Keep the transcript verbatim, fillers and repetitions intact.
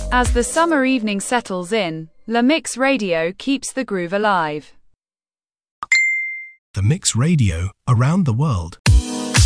As the summer evening settles in, La Mix Radio keeps the groove alive. The Mix Radio, around the world.